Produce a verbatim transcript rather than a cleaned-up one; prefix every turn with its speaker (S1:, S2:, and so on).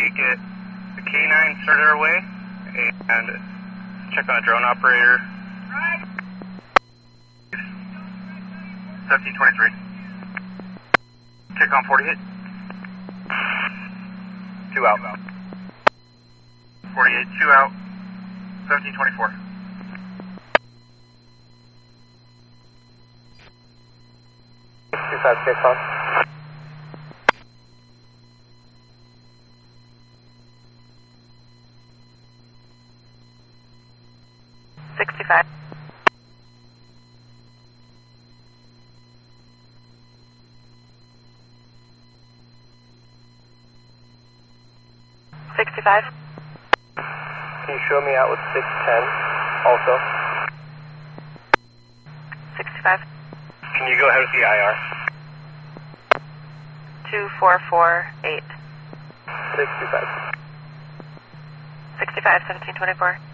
S1: get the K nine started our way and check on a drone operator. seventeen twenty-three. Check on forty hit. Two out. forty-eight, two out. seventeen twenty-four.
S2: two five six on.
S3: sixty-five. sixty-five.
S2: Can you show me out with six ten also?
S3: sixty-five.
S1: Can you go ahead with the I R?
S3: two four four eight.
S2: sixty-five.
S3: sixty-five, seventeen twenty-four.